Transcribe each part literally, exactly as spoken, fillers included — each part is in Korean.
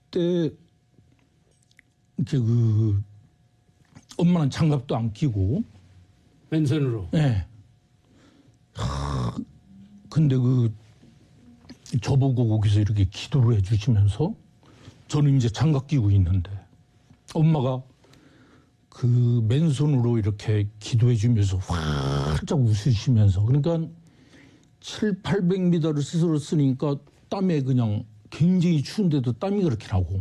그때 이렇게 그 엄마는 장갑도 안 끼고 맨손으로. 네. 하, 근데 그 저보고 거기서 이렇게 기도를 해주시면서 저는 이제 장갑 끼고 있는데 엄마가 그 맨손으로 이렇게 기도해 주면서 활짝 웃으시면서 그러니까 칠팔백 미터를 스스로 쓰니까 땀에 그냥 굉장히 추운데도 땀이 그렇게 나고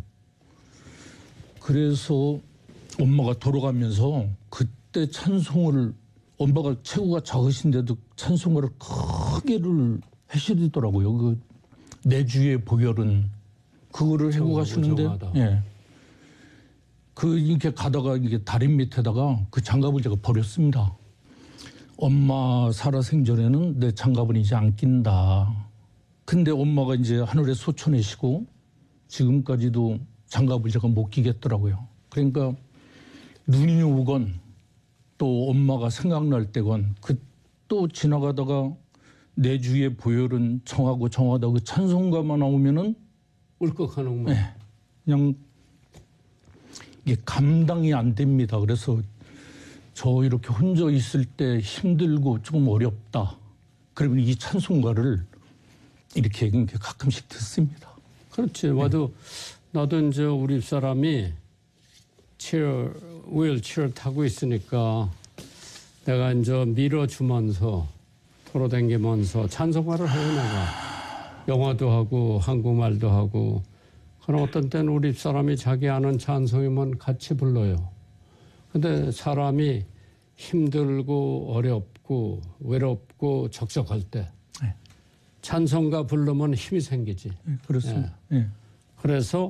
그래서 엄마가 돌아가면서 그때 찬송을 엄마가 체구가 작으신데도 찬송을 크게를 하시더라고요. 그 내 주의 보혈은 그거를 하고 가시는데 예. 그 이렇게 가다가 이게 다리 밑에다가 그 장갑을 제가 버렸습니다. 엄마 살아생전에는 내 장갑은 이제 안 낀다. 근데 엄마가 이제 하늘에 소천하시고 지금까지도 장갑을 제가 못 끼겠더라고요. 그러니까 눈이 오건 또 엄마가 생각날 때건 그 또 지나가다가 내 주의 보혈은 청하고 청하다 그 찬송가만 나오면은 울컥하는구만. 네, 그냥 이게 감당이 안 됩니다. 그래서 저 이렇게 혼자 있을 때 힘들고 조금 어렵다. 그러면 이 찬송가를 이렇게 가끔씩 듣습니다. 그렇지. 나도 네. 나도 이제 우리 사람이 체어 휠체어 타고 있으니까 내가 이제 밀어주면서 돌아다니면서 찬송가를 해요 내가. 영어도 하고 한국말도 하고. 그럼 어떤 때는 우리 사람이 자기 아는 찬송이면 같이 불러요. 근데 사람이 힘들고 어렵고 외롭고 적적할 때 네. 찬송가 부르면 힘이 생기지. 네, 그렇습니다. 네. 네. 그래서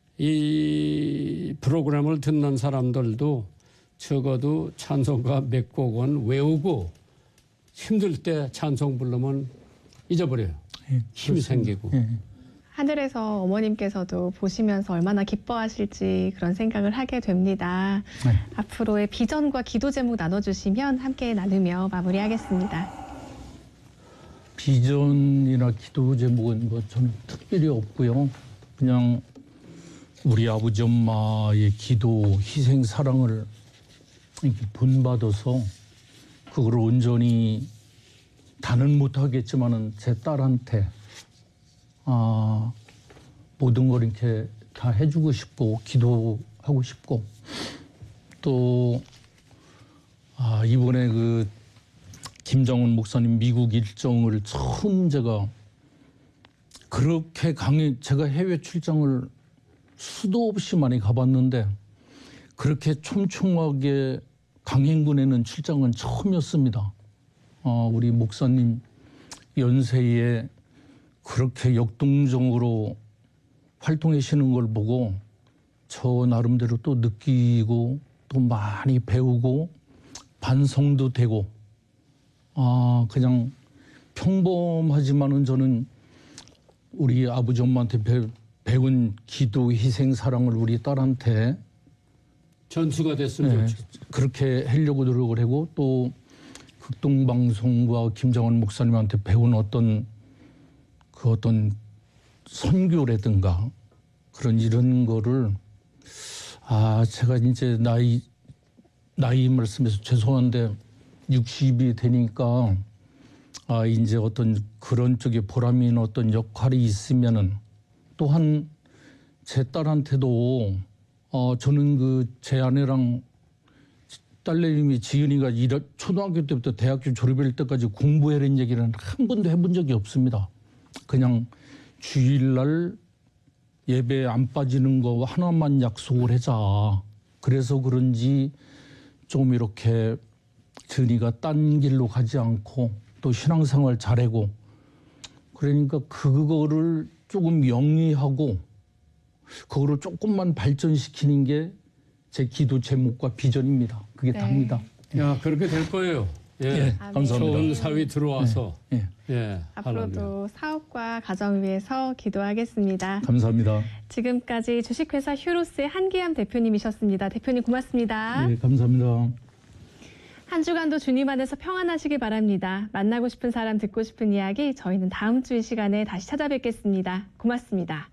이 프로그램을 듣는 사람들도 적어도 찬송가 몇 곡은 외우고 힘들 때 찬송 부르면 잊어버려요. 네, 힘이 생기고. 네. 하늘에서 어머님께서도 보시면서 얼마나 기뻐하실지 그런 생각을 하게 됩니다. 네. 앞으로의 비전과 기도 제목 나눠주시면 함께 나누며 마무리하겠습니다. 비전이나 기도 제목은 뭐 저는 특별히 없고요. 그냥 우리 아버지 엄마의 기도, 희생, 사랑을 이렇게 본받아서 그걸 온전히 다는 못하겠지만은 제 딸한테 아, 모든 걸 이렇게 다 해주고 싶고 기도하고 싶고 또 아, 이번에 그 김정은 목사님 미국 일정을 처음 제가 그렇게 강해 제가 해외 출장을 수도 없이 많이 가봤는데 그렇게 촘촘하게 강행군에는 출장은 처음이었습니다. 어, 우리 목사님 연세에 그렇게 역동적으로 활동하시는 걸 보고 저 나름대로 또 느끼고 또 많이 배우고 반성도 되고 아 그냥 평범하지만은 저는 우리 아버지 엄마한테 배, 배운 기도, 희생, 사랑을 우리 딸한테 전수가 됐으면 네, 좋죠. 그렇게 하려고 노력을 하고 또 극동방송과 김정은 목사님한테 배운 어떤 그 어떤 선교라든가 그런 이런 거를 아 제가 이제 나이 나이 말씀해서 죄송한데 육십이 되니까 아 이제 어떤 그런 쪽에 보람이 있는 어떤 역할이 있으면은 또한 제 딸한테도 어 저는 그 제 아내랑 딸내미 지은이가 일하, 초등학교 때부터 대학교 졸업할 때까지 공부해라는 얘기는 한 번도 해본 적이 없습니다. 그냥 주일날 예배 안 빠지는 거 하나만 약속을 하자. 그래서 그런지 좀 이렇게 지은이가 딴 길로 가지 않고 또 신앙생활 잘하고 그러니까 그거를 조금 영위하고 그거를 조금만 발전시키는 게 제 기도 제목과 비전입니다. 그게 네. 답니다. 야 그렇게 될 거예요. 예, 예, 감사합니다. 좋은 사위 들어와서 예, 예. 예, 앞으로도 할렐루야. 사업과 가정을 위해서 기도하겠습니다. 감사합니다. 지금까지 주식회사 휴로스의 한기암 대표님이셨습니다. 대표님 고맙습니다. 예, 감사합니다. 한 주간도 주님 안에서 평안하시길 바랍니다. 만나고 싶은 사람, 듣고 싶은 이야기 저희는 다음 주 이 시간에 다시 찾아뵙겠습니다. 고맙습니다.